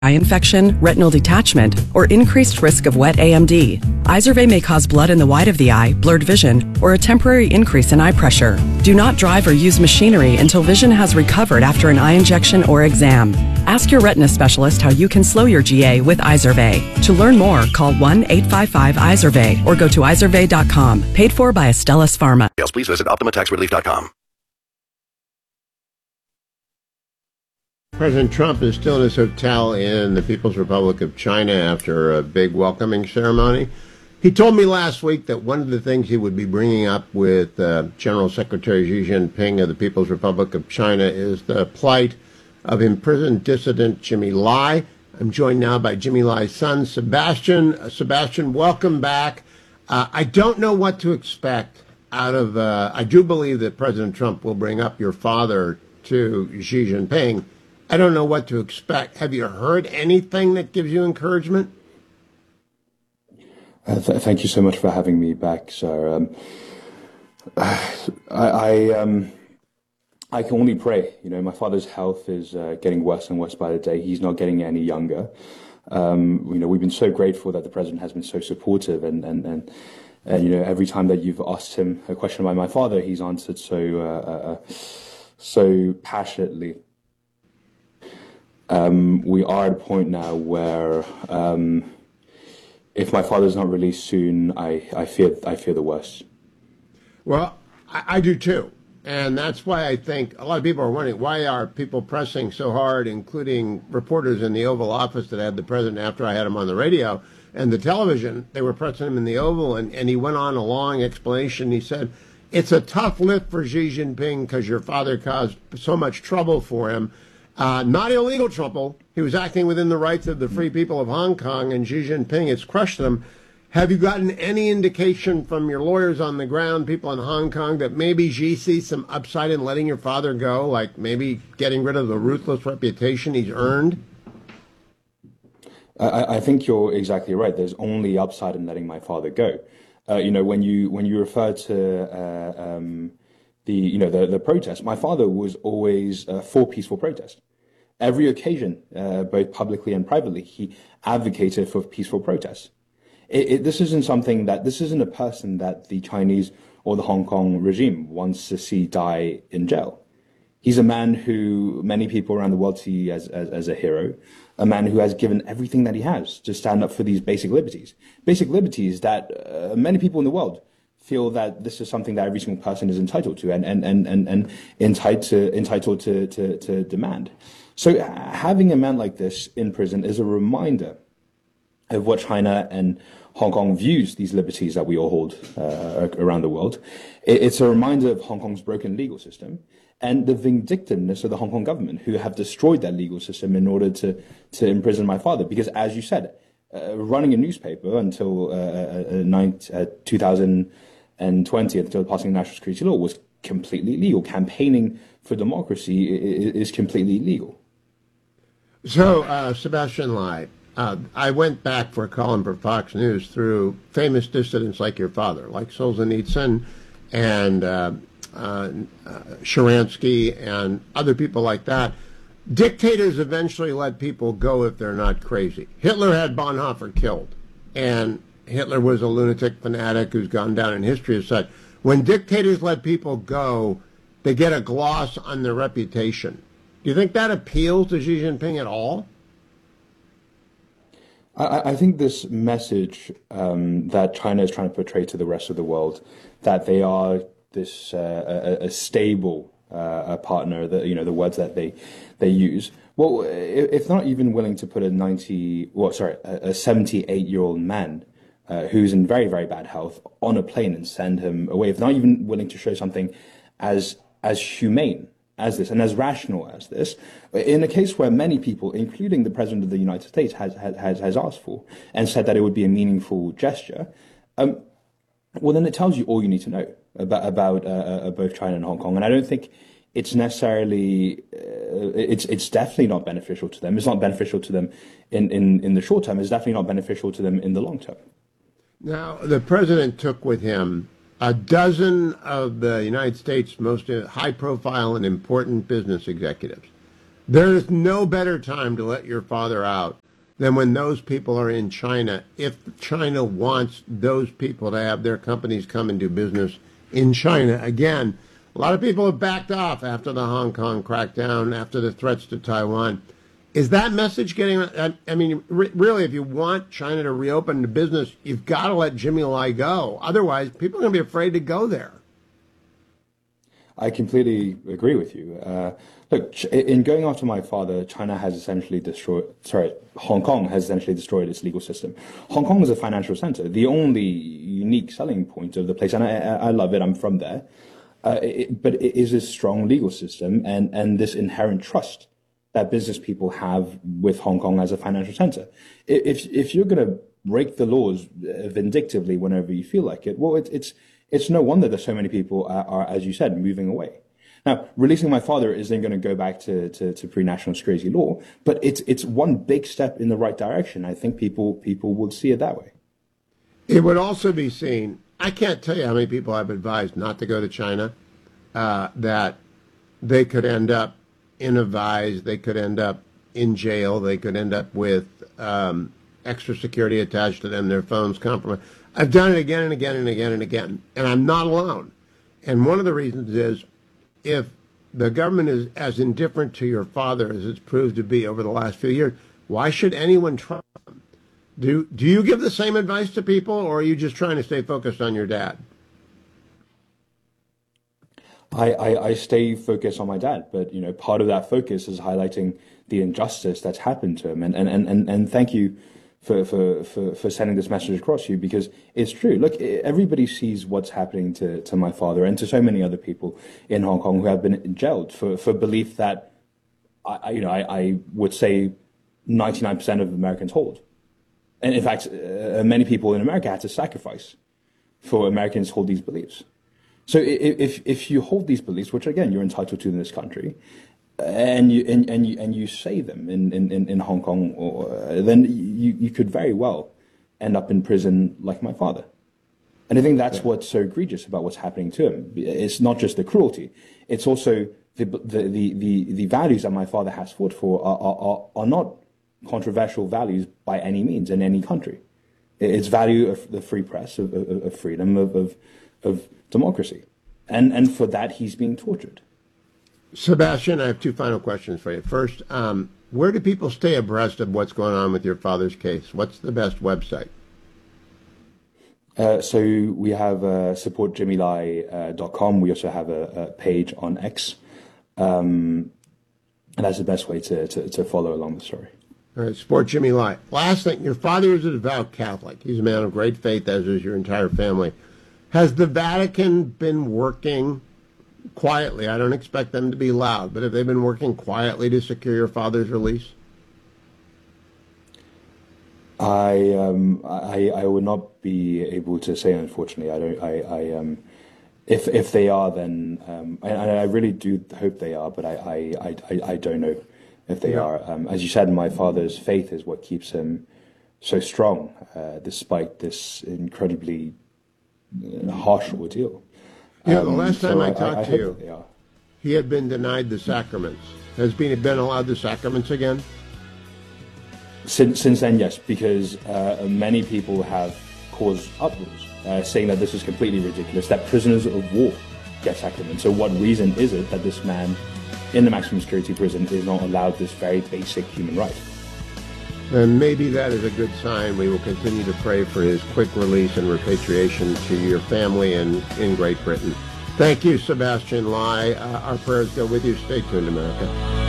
eye infection, retinal detachment, or increased risk of wet AMD. Izervay may cause blood in the white of the eye, blurred vision, or a temporary increase in eye pressure. Do not drive or use machinery until vision has recovered after an eye injection or exam. Ask your retina specialist how you can slow your GA with Izervay. To learn more, call 1-855-IZERVAY or go to izervay.com. Paid for by Astellas Pharma. Please visit OptimaTaxRelief.com. President Trump is still in his hotel in the People's Republic of China after a big welcoming ceremony. He told me last week that one of the things he would be bringing up with General Secretary Xi Jinping of the People's Republic of China is the plight of imprisoned dissident Jimmy Lai. I'm joined now by Jimmy Lai's son, Sebastian. Sebastian, welcome back. I don't know what to expect out of, I do believe that President Trump will bring up your father to Xi Jinping. I don't know what to expect. Have you heard anything that gives you encouragement? Thank you so much for having me back, sir. I can only pray. You know, my father's health is getting worse and worse by the day. He's not getting any younger. We've been so grateful that the president has been so supportive, and every time that you've asked him a question about my father, he's answered so passionately. We are at a point now where if my father's not released soon, I fear the worst. Well, I do too. And that's why I think a lot of people are wondering, why are people pressing so hard, including reporters in the Oval Office that had the president after I had him on the radio and the television. They were pressing him in the Oval, and he went on a long explanation. He said, it's a tough lift for Xi Jinping because your father caused so much trouble for him. Not illegal trouble. He was acting within the rights of the free people of Hong Kong, and Xi Jinping has crushed them. Have you gotten any indication from your lawyers on the ground, people in Hong Kong, that maybe Xi sees some upside in letting your father go, like maybe getting rid of the ruthless reputation he's earned? I think you're exactly right. There's only upside in letting my father go. When you refer to the protest, my father was always for peaceful protest. Every occasion, both publicly and privately, he advocated for peaceful protests. This isn't a person that the Chinese or the Hong Kong regime wants to see die in jail. He's a man who many people around the world see as a hero, a man who has given everything that he has to stand up for these basic liberties that many people in the world feel that this is something that every single person is entitled to and entitled to demand. So having a man like this in prison is a reminder of what China and Hong Kong views these liberties that we all hold around the world. It's a reminder of Hong Kong's broken legal system and the vindictiveness of the Hong Kong government, who have destroyed that legal system in order to imprison my father. Because, as you said, running a newspaper until 2020, until the passing of national security law, was completely illegal. Campaigning for democracy is completely illegal. So, Sebastian Lai, I went back for a column for Fox News through famous dissidents like your father, like Solzhenitsyn and Sharansky and other people like that. Dictators eventually let people go if they're not crazy. Hitler had Bonhoeffer killed, and Hitler was a lunatic fanatic who's gone down in history as such. When dictators let people go, they get a gloss on their reputation. Do you think that appeals to Xi Jinping at all? I think this message that China is trying to portray to the rest of the world, that they are this a stable partner, the words that they use. Well, if not even willing to put a 78-year-old man who's in very, very bad health on a plane and send him away, if not even willing to show something as humane as this and as rational as this, in a case where many people, including the President of the United States, has asked for and said that it would be a meaningful gesture, well, then it tells you all you need to know about both China and Hong Kong. And I don't think it's necessarily, it's definitely not beneficial to them. It's not beneficial to them in the short term. It's definitely not beneficial to them in the long term. Now, the president took with him a dozen of the United States' most high-profile and important business executives. There is no better time to let your father out than when those people are in China, if China wants those people to have their companies come and do business in China. Again, a lot of people have backed off after the Hong Kong crackdown, after the threats to Taiwan. Is that message getting, I mean, really, if you want China to reopen the business, you've got to let Jimmy Lai go. Otherwise, people are going to be afraid to go there. I completely agree with you. Look, in going after my father, China has essentially Hong Kong has essentially destroyed its legal system. Hong Kong is a financial center, the only unique selling point of the place, and I love it, I'm from there. But it is a strong legal system and this inherent trust that business people have with Hong Kong as a financial center. If you're going to break the laws vindictively whenever you feel like it, well, it's no wonder that so many people are, as you said, moving away. Now, releasing my father isn't going to go back to pre-national security law, but it's one big step in the right direction. I think people would see it that way. It would also be seen, I can't tell you how many people I've advised not to go to China, that they could end up in a vise, they could end up in jail, they could end up with extra security attached to them, their phones compromised. I've done it again and again and again and again, and I'm not alone. And one of the reasons is if the government is as indifferent to your father as it's proved to be over the last few years, why should anyone trust him? Do you give the same advice to people, or are you just trying to stay focused on your dad? I stay focused on my dad, but part of that focus is highlighting the injustice that's happened to him, and thank you for sending this message across to you, because it's true. Look, everybody sees what's happening to my father and to so many other people in Hong Kong who have been jailed for belief that I would say 99% of Americans hold, and in fact, many people in America had to sacrifice for Americans hold these beliefs. So if you hold these beliefs, which again you're entitled to in this country, and you say them in Hong Kong, then you could very well end up in prison like my father. And I think that's what's so egregious about what's happening to him. It's not just the cruelty; it's also the values that my father has fought for are not controversial values by any means in any country. It's value of the free press, of freedom, of democracy, and for that he's being tortured. Sebastian, I have two final questions for you. First, where do people stay abreast of what's going on with your father's case? What's the best website? So we have supportjimmylai.com. We also have a page on X, and that's the best way to follow along the story. All right, support Jimmy Lai. Last thing, your father is a devout Catholic. He's a man of great faith, as is your entire family. Has the Vatican been working quietly? I don't expect them to be loud, but have they been working quietly to secure your father's release? I would not be able to say, unfortunately. If they are, then and I really do hope they are, but I don't know if they are. As you said, my father's faith is what keeps him so strong, despite this incredibly harsh ordeal. The last time I talked to you, he had been denied the sacraments. Has he been allowed the sacraments again? Since then, yes, because many people have caused uproars, saying that this is completely ridiculous, that prisoners of war get sacraments. So what reason is it that this man in the maximum security prison is not allowed this very basic human right? And maybe that is a good sign. We will continue to pray for his quick release and repatriation to your family and in Great Britain. Thank you, Sebastian Lai. Our prayers go with you. Stay tuned, America.